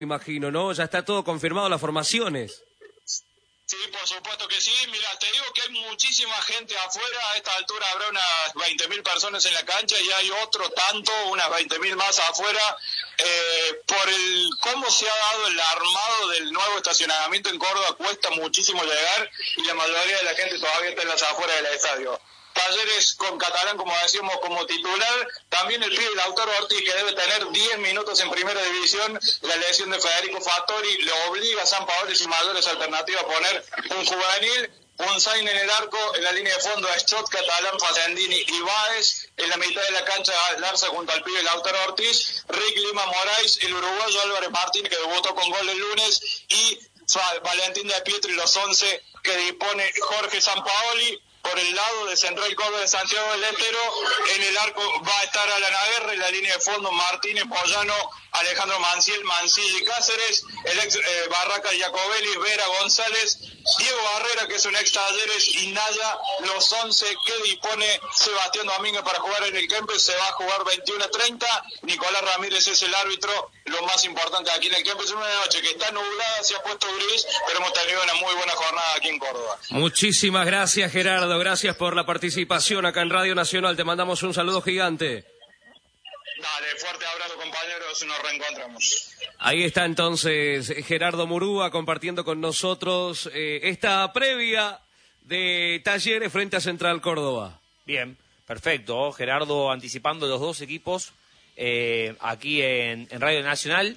imagino, ¿no? Ya está todo confirmado, las formaciones. Sí, por supuesto que sí. Mira, te digo que hay muchísima gente afuera. A esta altura habrá unas 20.000 personas en la cancha y hay otro tanto, unas 20.000 más afuera. Por cómo se ha dado el armado del nuevo estacionamiento en Córdoba, cuesta muchísimo llegar y la mayoría de la gente todavía está en las afueras del estadio. Talleres con Catalán, como decimos, como titular. También el pibe Lautaro Ortiz, que debe tener 10 minutos en primera división. La lesión de Federico Fattori le obliga a San Paolo y sus mayores alternativas a poner un juvenil. Un Zain en el arco, en la línea de fondo a Stott, Catalán, Facendini y Báez. En la mitad de la cancha Larza junto al pibe Lautaro Ortiz. Rick Lima Moraes, el uruguayo Álvarez Martín, que debutó con gol el lunes. Y Valentín de Pietri, los 11 que dispone Jorge Sampaoli. Por el lado de Central Córdoba de Santiago del Estero, en el arco va a estar Alan Aguerre, en la línea de fondo Martínez, Pollano, Alejandro Manciel, Mancilla y Cáceres, el ex Barraca Jacobelli, Vera González, Diego Barrera, que es un ex Talleres, y Naya, los 11 que dispone Sebastián Domínguez para jugar en el Kempes. Se va a jugar 21:30, Nicolás Ramírez es el árbitro. Lo más importante aquí en el Kempes es una noche que está nublada, se ha puesto gris, pero hemos tenido una muy buena jornada aquí en Córdoba. Muchísimas gracias, Gerardo, gracias por la participación acá en Radio Nacional, te mandamos un saludo gigante. Dale, fuerte abrazo, compañeros, nos reencontramos. Ahí está entonces Gerardo Murúa compartiendo con nosotros esta previa de Talleres frente a Central Córdoba. Bien, perfecto. Gerardo anticipando los dos equipos aquí en Radio Nacional.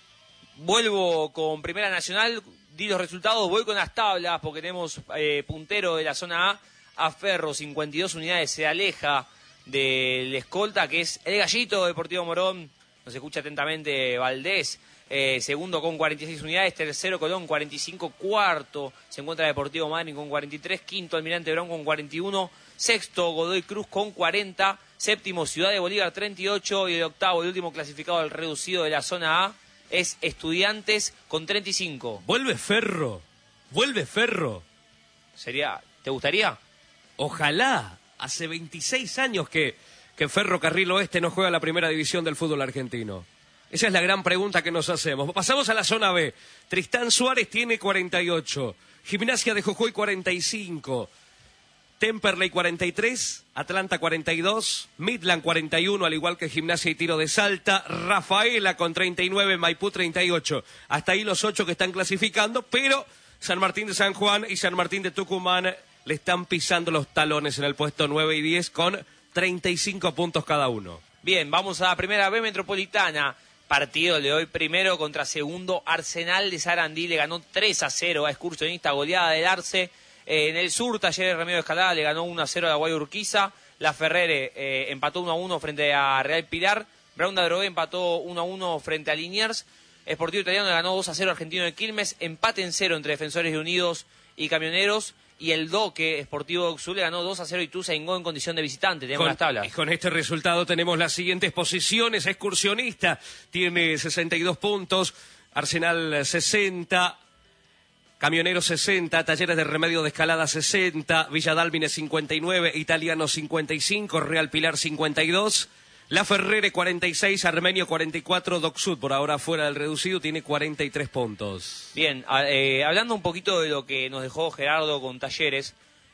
Vuelvo con Primera Nacional, di los resultados, voy con las tablas porque tenemos puntero de la zona A Ferro, 52 unidades, se aleja del escolta, que es el Gallito Deportivo Morón, nos escucha atentamente Valdés, segundo con 46 unidades, tercero Colón 45, cuarto se encuentra Deportivo Madryn con 43, quinto Almirante Brown con 41, sexto Godoy Cruz con 40, séptimo Ciudad de Bolívar 38 y el octavo, el último clasificado del reducido de la zona A es Estudiantes con 35. Vuelve Ferro. ¿Te gustaría? Ojalá. Hace 26 años que Ferro Carril Oeste no juega la primera división del fútbol argentino. Esa es la gran pregunta que nos hacemos. Pasamos a la zona B. Tristán Suárez tiene 48. Gimnasia de Jujuy 45. Temperley 43. Atlanta 42. Midland 41, al igual que Gimnasia y Tiro de Salta. Rafaela con 39. Maipú 38. Hasta ahí los 8 que están clasificando, pero San Martín de San Juan y San Martín de Tucumán le están pisando los talones en el puesto 9 y 10 con 35 puntos cada uno. Bien, vamos a la primera B Metropolitana. Partido de hoy, primero contra segundo. Arsenal de Sarandí le ganó 3-0 a Excursionista, goleada del Arce. En el sur, Talleres Remedio de Escalada le ganó 1-0 a la Guay Urquiza. La Ferrere empató 1-1 frente a Real Pilar. Brown de Adrogué empató 1-1 frente a Liniers. Sportivo Italiano le ganó 2-0 a Argentino de Quilmes. Empate en 0 entre Defensores de Unidos y Camioneros. Y el Doque Sportivo de Oxul le ganó 2-0 y Ituzaingó en condición de visitante. Tenemos las tablas. Y con este resultado tenemos las siguientes posiciones. Excursionista tiene 62 puntos, Arsenal 60, Camioneros 60, Talleres de Remedio de Escalada 60, Villa Dálmine 59, Italiano 55, Real Pilar 52, La Ferrere 46, Armenio 44, Docsud por ahora fuera del reducido, tiene 43 puntos. Bien, hablando un poquito de lo que nos dejó Gerardo con Talleres,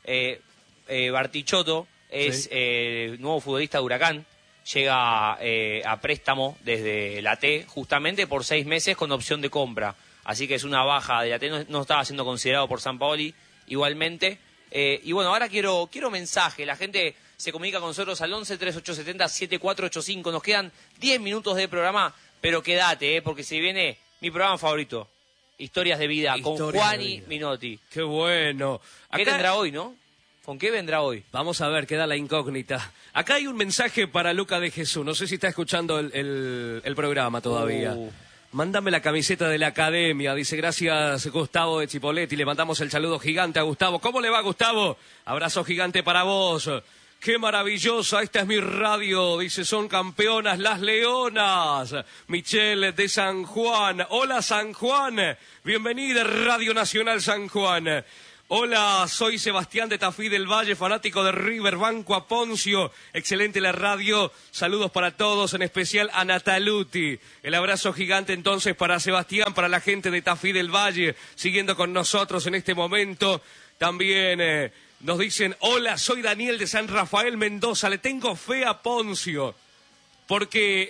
Bartichotto es nuevo futbolista de Huracán, llega a préstamo desde la T justamente por 6 meses con opción de compra, así que es una baja de la T, no estaba siendo considerado por Sampaoli igualmente. Y bueno, ahora quiero mensaje, la gente se comunica con nosotros al 11-3870-7485. Nos quedan 10 minutos de programa, pero quédate, porque se viene mi programa favorito, Historias de Vida, con Juani Minotti. ¡Qué bueno! ¿Qué tendrá hoy, no? ¿Con qué vendrá hoy? Vamos a ver, queda la incógnita. Acá hay un mensaje para Luca de Jesús, no sé si está escuchando el programa todavía. Mándame la camiseta de la academia, dice, gracias Gustavo de Chipoletti, le mandamos el saludo gigante a Gustavo. ¿Cómo le va, Gustavo? Abrazo gigante para vos. ¡Qué maravillosa! Esta es mi radio. Dice, son campeonas las Leonas. Michelle de San Juan. Hola, San Juan. Bienvenida, Radio Nacional San Juan. Hola, soy Sebastián de Tafí del Valle, fanático de River, banco a Poncio. Excelente la radio, saludos para todos, en especial a Nataluti. El abrazo gigante entonces para Sebastián, para la gente de Tafí del Valle, siguiendo con nosotros en este momento. También nos dicen, hola, soy Daniel de San Rafael Mendoza, le tengo fe a Poncio, porque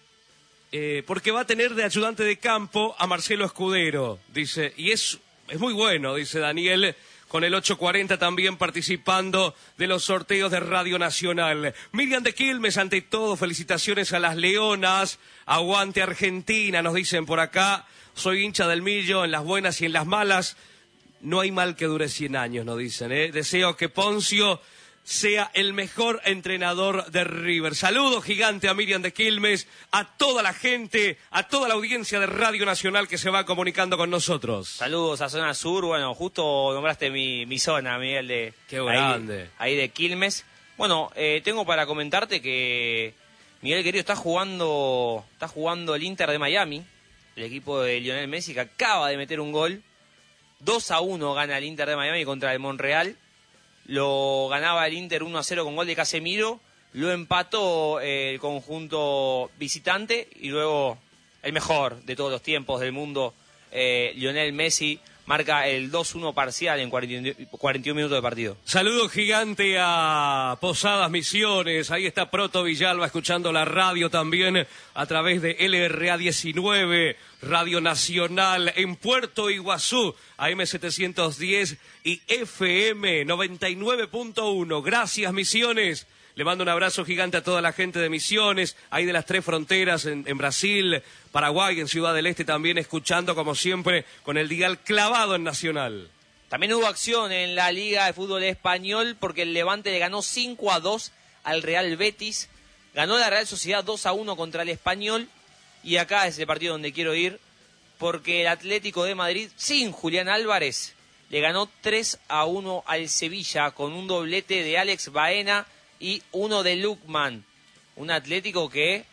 va a tener de ayudante de campo a Marcelo Escudero, dice, y es muy bueno, dice Daniel, con el 840 también participando de los sorteos de Radio Nacional. Miriam de Quilmes, ante todo, felicitaciones a las Leonas, aguante Argentina, nos dicen por acá, soy hincha del Millo, en las buenas y en las malas, no hay mal que dure 100 años, nos dicen, Deseo que Poncio sea el mejor entrenador de River. Saludo gigante a Miriam de Quilmes, a toda la gente, a toda la audiencia de Radio Nacional que se va comunicando con nosotros. Saludos a Zona Sur, bueno, justo nombraste mi zona, Miguel, de... Qué grande. Ahí de Quilmes. Bueno, tengo para comentarte que Miguel querido está jugando el Inter de Miami, el equipo de Lionel Messi, que acaba de meter un gol. 2-1 gana el Inter de Miami contra el Monreal. Lo ganaba el Inter 1-0 con gol de Casemiro, lo empató el conjunto visitante y luego el mejor de todos los tiempos del mundo, Lionel Messi, marca el 2-1 parcial en 41 minutos de partido. Saludo gigante a Posadas Misiones, ahí está Proto Villalba escuchando la radio también a través de LRA 19, Radio Nacional en Puerto Iguazú, AM 710 y FM 99.1. Gracias Misiones. Le mando un abrazo gigante a toda la gente de Misiones, ahí de las 3 fronteras, en Brasil, Paraguay, en Ciudad del Este también, escuchando como siempre con el dial clavado en Nacional. También hubo acción en la Liga de Fútbol Español porque el Levante le ganó 5-2 al Real Betis, ganó la Real Sociedad 2-1 contra el Español y acá es el partido donde quiero ir porque el Atlético de Madrid, sin Julián Álvarez, le ganó 3-1 al Sevilla con un doblete de Alex Baena y uno de Lukman, un Atlético que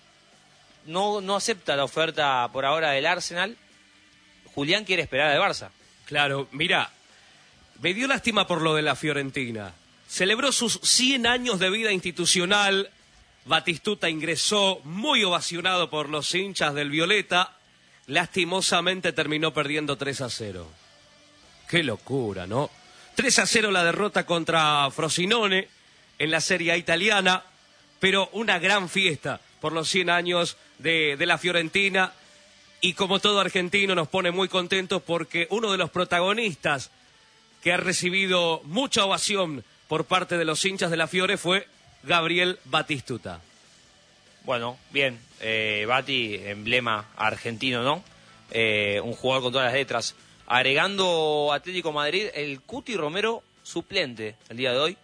no acepta la oferta por ahora del Arsenal. Julián quiere esperar al Barça. Claro, mira, me dio lástima por lo de la Fiorentina. Celebró sus 100 años de vida institucional. Batistuta ingresó muy ovacionado por los hinchas del Violeta. Lastimosamente terminó perdiendo 3-0. Qué locura, ¿no? 3-0 la derrota contra Frosinone en la Serie A italiana, pero una gran fiesta por los 100 años de la Fiorentina, y como todo argentino nos pone muy contentos porque uno de los protagonistas que ha recibido mucha ovación por parte de los hinchas de la Fiore fue Gabriel Batistuta. Bueno, bien, Bati, emblema argentino, ¿no? Un jugador con todas las letras. Agregando Atlético Madrid, el Cuti Romero suplente el día de hoy,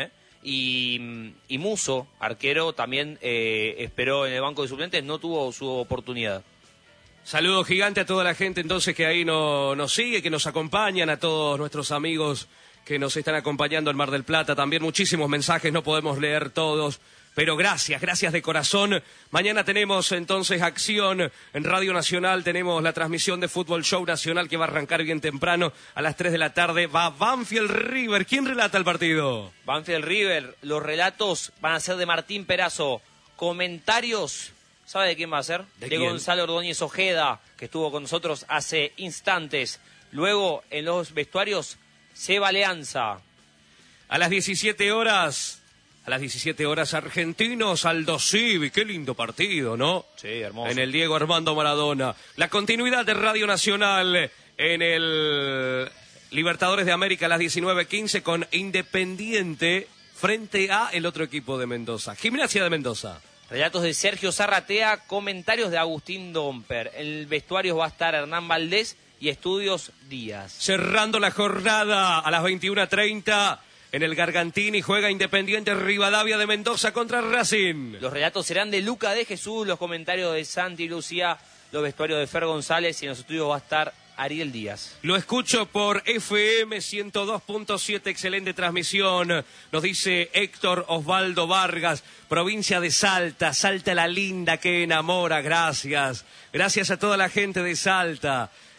y Muso, arquero, también esperó en el banco de suplentes, no tuvo su oportunidad. Saludo gigante a toda la gente entonces que ahí nos sigue, que nos acompañan, a todos nuestros amigos que nos están acompañando en Mar del Plata. También muchísimos mensajes, no podemos leer todos, pero gracias de corazón. Mañana tenemos entonces acción en Radio Nacional, tenemos la transmisión de Fútbol Show Nacional que va a arrancar bien temprano a las 3 de la tarde. Va Banfield River. ¿Quién relata el partido? Banfield River, los relatos van a ser de Martín Perazo. Comentarios, ¿sabe de quién va a ser? De Gonzalo Ordóñez Ojeda, que estuvo con nosotros hace instantes. Luego, en los vestuarios, Seba Leanza. A las 17 horas, Argentinos, Aldo Civi. Qué lindo partido, ¿no? Sí, hermoso. En el Diego Armando Maradona. La continuidad de Radio Nacional en el Libertadores de América a las 19:15 con Independiente frente a el otro equipo de Mendoza, Gimnasia de Mendoza. Relatos de Sergio Zarratea, comentarios de Agustín Domper. En el vestuario va a estar Hernán Valdés y Estudios Díaz. Cerrando la jornada a las 21:30 en el Gargantini juega Independiente Rivadavia de Mendoza contra Racing. Los relatos serán de Luca de Jesús, los comentarios de Santi Lucía, los vestuarios de Fer González y en los estudios va a estar Ariel Díaz. Lo escucho por FM 102.7, excelente transmisión. Nos dice Héctor Osvaldo Vargas, provincia de Salta, Salta la linda que enamora, gracias. Gracias a toda la gente de Salta.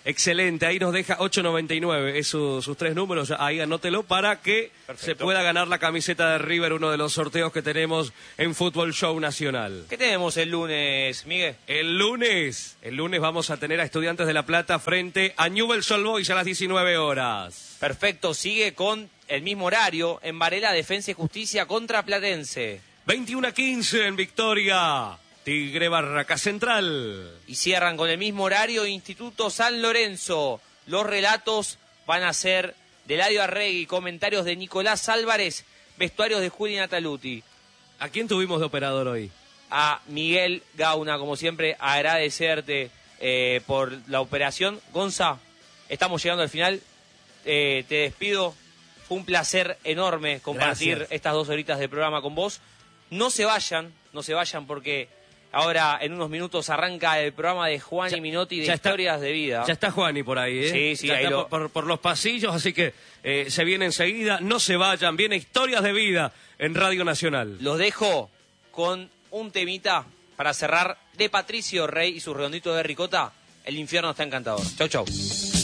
Excelente, ahí nos deja 8.99, es sus 3 números, ahí anótelo para que se pueda ganar la camiseta de River, uno de los sorteos que tenemos en Fútbol Show Nacional. ¿Qué tenemos el lunes, Miguel? El lunes vamos a tener a Estudiantes de La Plata frente a Newell's Old Boys a las 19 horas. Perfecto, sigue con el mismo horario en Varela, Defensa y Justicia contra Platense. 21:15 en Victoria. Tigre Barraca Central. Y cierran con el mismo horario Instituto San Lorenzo. Los relatos van a ser de Eladio Arregui, comentarios de Nicolás Álvarez, vestuarios de Juli Nataluti. ¿A quién tuvimos de operador hoy? A Miguel Gauna, como siempre, agradecerte por la operación. Gonza, estamos llegando al final. Te despido. Fue un placer enorme compartir estas 2 horitas de programa con vos. No se vayan porque... Ahora, en unos minutos, arranca el programa de Juani Minotti de Historias de Vida. Ya está Juani por ahí, ¿eh? Sí, ya ahí está por los pasillos, así que se viene enseguida. No se vayan, viene Historias de Vida en Radio Nacional. Los dejo con un temita para cerrar de Patricio Rey y su redondito de ricota. El infierno está encantador. Chau, chau.